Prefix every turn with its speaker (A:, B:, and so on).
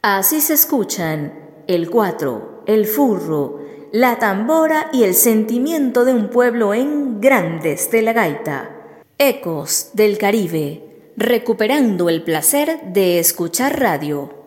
A: Así se escuchan el cuatro, el furro, la tambora y el sentimiento de un pueblo en Grandes de la Gaita. Ecos del Caribe, recuperando el placer de escuchar radio.